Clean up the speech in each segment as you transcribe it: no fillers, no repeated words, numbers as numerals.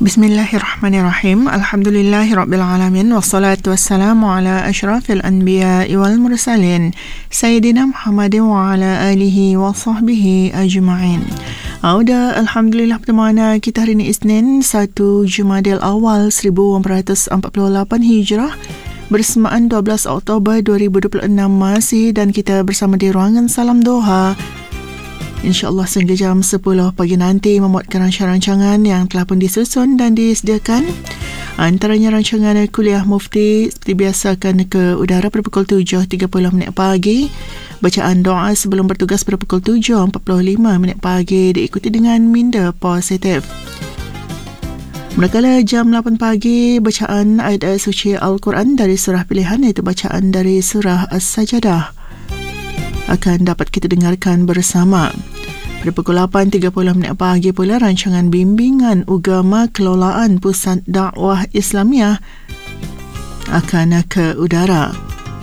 Bismillahirrahmanirrahim. Alhamdulillahirrabbilalamin. Wassalatu wassalamu ala ashrafil anbiya wal mursalin. Sayyidina Muhammadin wa ala alihi wa sahbihi ajma'in. Auda, Alhamdulillah, pertemuan kita hari ini Isnin 1 Jumadil Awal 1448 Hijrah bersamaan 12 Oktober 2026 Masih, dan kita bersama di ruangan Salam Doha. InsyaAllah sehingga jam 10 pagi nanti memuatkan rancangan-rancangan yang telah pun disusun dan disediakan. Antaranya rancangan kuliah mufti seperti biasa akan ke udara pada pukul 7.30 pagi. Bacaan doa sebelum bertugas pada pukul 7.45 pagi diikuti dengan minda positif. Manakala jam 8 pagi, bacaan ayat-ayat suci Al-Quran dari surah pilihan, iaitu bacaan dari surah As-Sajadah, akan dapat kita dengarkan bersama. Pada pukul 8.30 pagi pula, rancangan bimbingan agama kelolaan Pusat Dakwah Islamiah akan ke udara.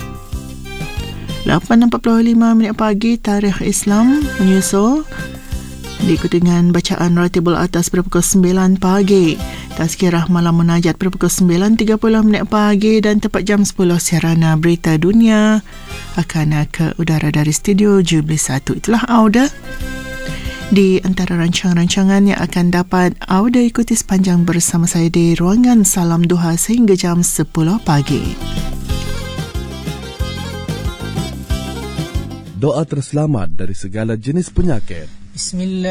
8.45 pagi, Tarikh Islam menyusul, diikuti dengan bacaan Ratibul Atas pada pukul 9 pagi. Tazkirah Malam Munajat pada pukul 9.30 pagi, dan tepat jam 10 siaran Berita Dunia akan ke udara dari studio Jubilee 1. Itulah Auda di antara rancangan-rancangan yang akan dapat Auda ikuti sepanjang bersama saya di ruangan Salam Doha sehingga jam 10 pagi. Doa terselamat dari segala jenis penyakit. Bismillah.